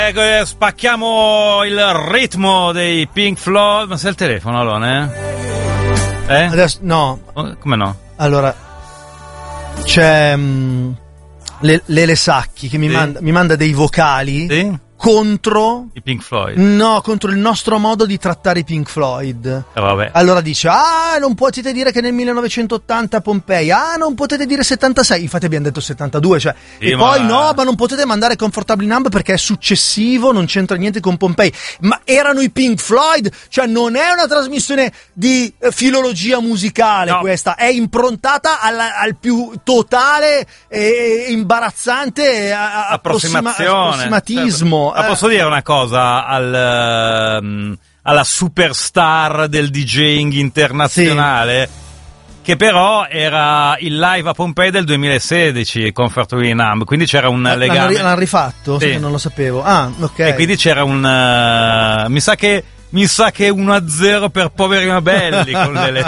Spacchiamo il ritmo dei Pink Floyd. Ma sei al telefono, Alone? Adesso, no. Come no? Allora, c'è Lele Sacchi che mi manda dei vocali. Sì? Contro i Pink Floyd. No, contro il nostro modo di trattare i Pink Floyd. Vabbè. Allora dice: non potete dire che nel 1980 Pompei, non potete dire 76. Infatti abbiamo detto 72, cioè. Sì, e poi no, ma non potete mandare Comfortably Numb perché è successivo, non c'entra niente con Pompei. Ma erano i Pink Floyd, cioè non è una trasmissione di filologia musicale, no. Questa è improntata al più totale e imbarazzante approssimatismo. Ma posso dire una cosa alla superstar del DJing internazionale? Sì. Che però era il live a Pompei del 2016 con Comfortably Numb, quindi c'era un legame. L'hanno rifatto? Sì. Non lo sapevo. Ok. E quindi c'era un mi sa che 1-0 per poveri ma belli con le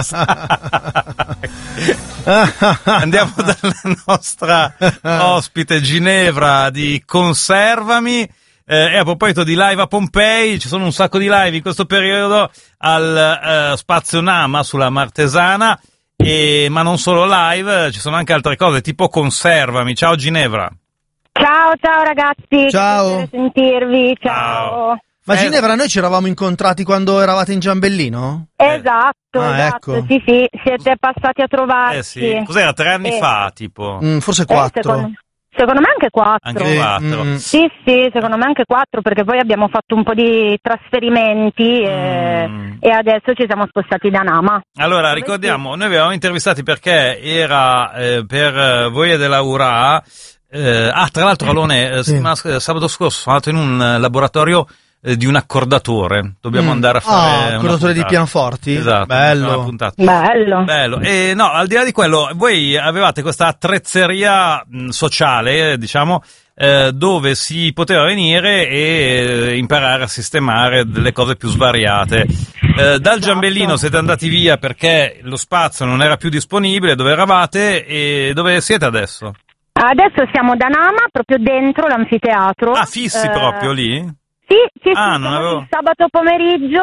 Andiamo dalla nostra ospite Ginevra di Conservami. E a proposito di live a Pompei, ci sono un sacco di live in questo periodo al Spazio Nama sulla Martesana, ma non solo live, ci sono anche altre cose, tipo Conservami. Ciao Ginevra. Ciao ragazzi. Ciao. Che piacere sentirvi. Ciao. Ma Ginevra, noi ci eravamo incontrati quando eravate in Giambellino? Esatto, ecco. Sì, siete passati a trovarci. Sì. Cos'era, 3 anni fa, tipo? Forse 4. Secondo me anche 4. Anche 4. Sì, secondo me anche 4, perché poi abbiamo fatto un po' di trasferimenti e adesso ci siamo spostati da Nama. Allora, ricordiamo, noi vi avevamo intervistati perché era per voi della URA. Tra l'altro, Alone, sabato scorso sono andato in un laboratorio di un accordatore. Dobbiamo andare a fare accordatore di pianoforti? Esatto. Bello. Bello. E no, al di là di quello, voi avevate questa attrezzeria sociale, diciamo, dove si poteva venire e imparare a sistemare delle cose più svariate. Dal Giambellino siete andati via perché lo spazio non era più disponibile. Dove eravate e dove siete adesso? Adesso siamo da Nama, proprio dentro l'anfiteatro. Fissi proprio lì? Sì, il sabato pomeriggio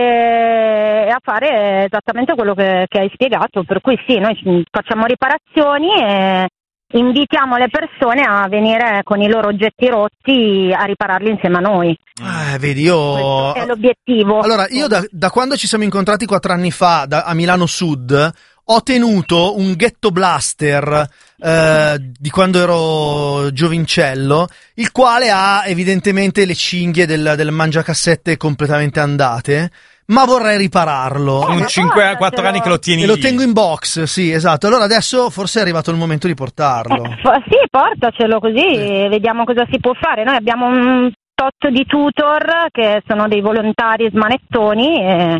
a fare esattamente quello che hai spiegato, per cui sì, noi facciamo riparazioni e invitiamo le persone a venire con i loro oggetti rotti a ripararli insieme a noi. Vedi, io... Questo è l'obiettivo. Allora, io da quando ci siamo incontrati 4 anni fa a Milano Sud, ho tenuto un Ghetto Blaster di quando ero giovincello, il quale ha evidentemente le cinghie del mangiacassette completamente andate, ma vorrei ripararlo. Sono 4 anni che lo tieni. E lo tengo in box, sì, esatto. Allora adesso forse è arrivato il momento di portarlo. Sì, portacelo così, vediamo cosa si può fare. Noi abbiamo un tot di tutor che sono dei volontari smanettoni e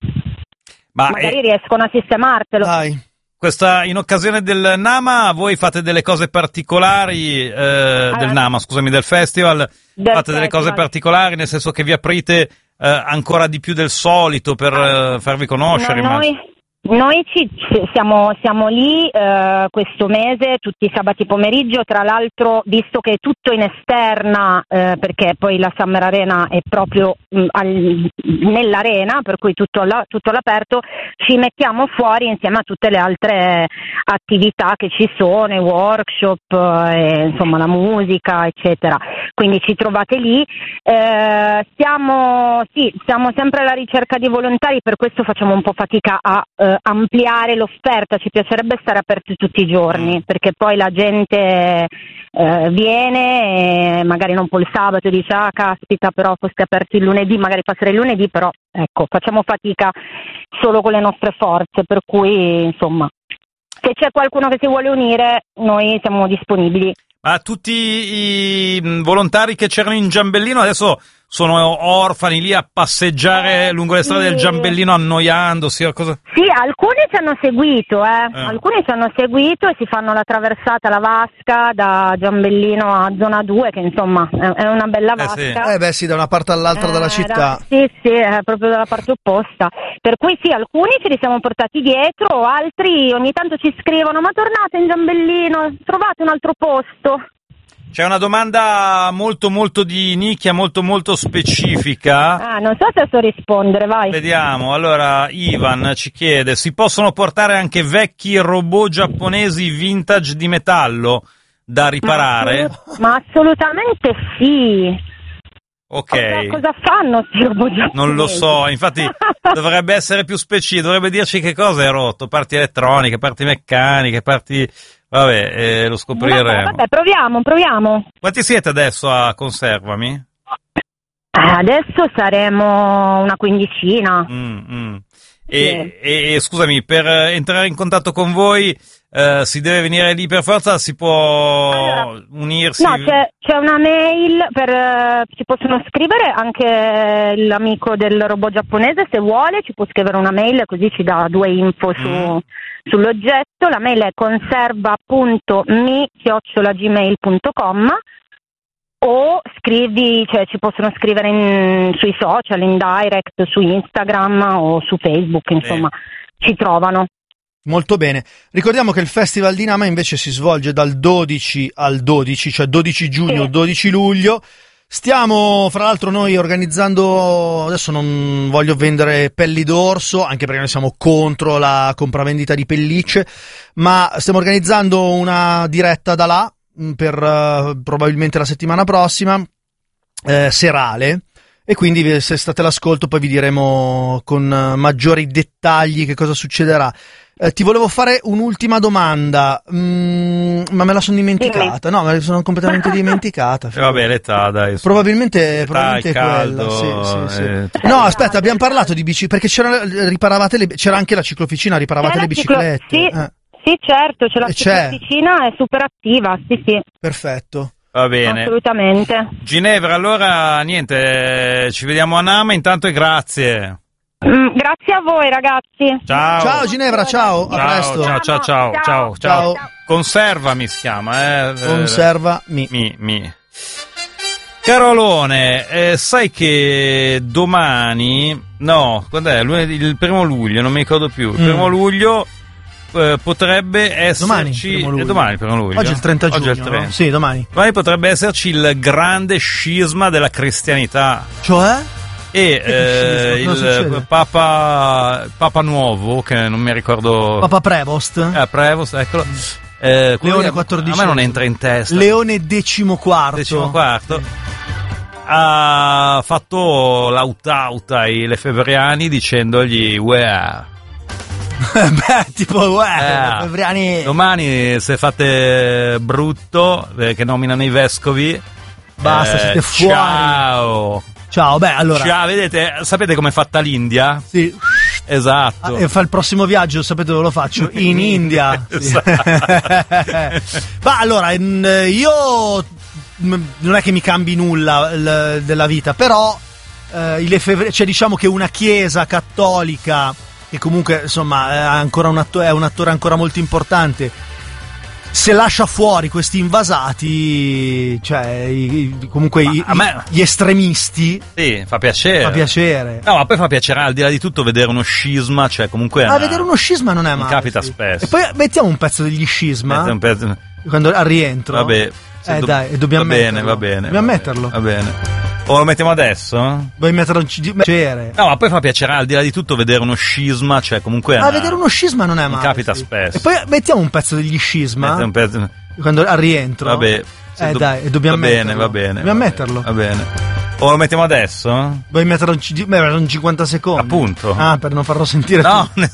magari riescono a sistemartelo. Dai. In occasione del Nama voi fate delle cose particolari del Nama, scusami, del festival. Fate delle cose particolari, nel senso che vi aprite ancora di più del solito per farvi conoscere. Noi siamo lì questo mese, tutti i sabati pomeriggio, tra l'altro, visto che è tutto in esterna, perché poi la Summer Arena è proprio nell'arena, per cui tutto all'aperto, ci mettiamo fuori insieme a tutte le altre attività che ci sono, i workshop, insomma la musica, eccetera. Quindi ci trovate lì. Siamo sempre alla ricerca di volontari, per questo facciamo un po' fatica a ampliare l'offerta. Ci piacerebbe stare aperti tutti i giorni, perché poi la gente viene e magari non può il sabato e dice caspita, però foste aperti il lunedì, magari passerei il lunedì, però ecco, facciamo fatica solo con le nostre forze, per cui insomma, se c'è qualcuno che si vuole unire noi siamo disponibili. Ma tutti i volontari che c'erano in Giambellino adesso sono orfani lì a passeggiare lungo le strade del Giambellino annoiandosi? Cosa? Sì, alcuni ci hanno seguito, alcuni ci hanno seguito e si fanno la traversata, la vasca da Giambellino a Zona 2, che insomma è una bella vasca. Sì, da una parte all'altra della città. Sì, è proprio dalla parte opposta. Per cui sì, alcuni ce li siamo portati dietro, altri ogni tanto ci scrivono: ma tornate in Giambellino, trovate un altro posto. C'è una domanda molto molto di nicchia, molto molto specifica. Non so se so rispondere, vai. Vediamo, allora Ivan ci chiede: si possono portare anche vecchi robot giapponesi vintage di metallo da riparare? Ma assolutamente sì. Ok. Cosa fanno questi robot giapponesi? Non lo so, infatti dovrebbe essere più specifico, dovrebbe dirci che cosa è rotto, parti elettroniche, parti meccaniche, parti... Vabbè, lo scopriremo. Vabbè, proviamo. Quanti siete adesso a Conservami? Adesso saremo una quindicina. E scusami, per entrare in contatto con voi si deve venire lì per forza, si può unirsi? No, c'è una mail, ci possono scrivere anche l'amico del robot giapponese, se vuole, ci può scrivere una mail così ci dà 2 info sull'oggetto. La mail è conserva.mi@gmail.com o ci possono scrivere sui social, in direct, su Instagram o su Facebook, insomma, ci trovano. Molto bene. Ricordiamo che il Festival di Nama invece si svolge dal 12 al 12, cioè 12 giugno, 12 luglio. Stiamo, fra l'altro, noi organizzando, adesso non voglio vendere pelli d'orso, anche perché noi siamo contro la compravendita di pellicce, ma stiamo organizzando una diretta da là per probabilmente la settimana prossima, serale, e quindi se state all'ascolto poi vi diremo con maggiori dettagli che cosa succederà. Ti volevo fare un'ultima domanda, ma me la sono dimenticata. No, me la sono completamente dimenticata. Vabbè, l'età, dai. Probabilmente è quella. Sì. No, aspetta, abbiamo parlato di bici, perché c'era anche la cicloficina, riparavate le biciclette. Sì, certo, c'è la cicloficina, è super attiva, sì. Perfetto. Va bene. Assolutamente. Ginevra, allora niente, ci vediamo a Nama intanto e grazie. Grazie a voi, ragazzi. Ciao Ginevra, ciao. A presto. Ciao. Conservami si chiama, Conservami. Caro Alone, sai che domani, no, quando è? Il 1 luglio, non mi ricordo più. Il 1 luglio potrebbe esserci domani il 1 luglio. Oggi è il 30 giugno. Oggi è il 30. No? Sì, domani potrebbe esserci il grande scisma della cristianità. Cioè? E il Papa nuovo, che non mi ricordo. Papa Prevost, eccolo. Leone XIV. A me non entra in testa. Leone XIV. Ha fatto l'autauta ai lefebvriani dicendogli lefebvriani. Domani se fate brutto, che nominano i vescovi, basta, siete fuori. Ciao, allora. Ciao, vedete, sapete com'è fatta l'India? Sì. Esatto. E fa il prossimo viaggio, sapete dove lo faccio? In India. Esatto. Ma allora, io non è che mi cambi nulla della vita, però cioè diciamo che una chiesa cattolica, che comunque insomma è un attore ancora molto importante, se lascia fuori questi invasati, cioè gli estremisti, sì, fa piacere. No, ma poi fa piacere, al di là di tutto, vedere uno scisma, cioè comunque vedere uno scisma non è male. Capita spesso. E poi mettiamo un pezzo degli scisma quando al rientro. Vabbè. Dobbiamo metterlo. Va bene. Dobbiamo metterlo. Va bene. O lo mettiamo adesso? Vuoi mettere un piacere? No, ma poi fa piacere, al di là di tutto, vedere uno scisma, cioè comunque vedere uno scisma non è male. Capita spesso. E poi mettiamo un pezzo degli scisma quando al rientro. Vabbè. Dobbiamo metterlo. Va bene. Dobbiamo metterlo. Va bene. O lo mettiamo adesso? Vuoi mettere un 50 secondi? Appunto. Per non farlo sentire. No,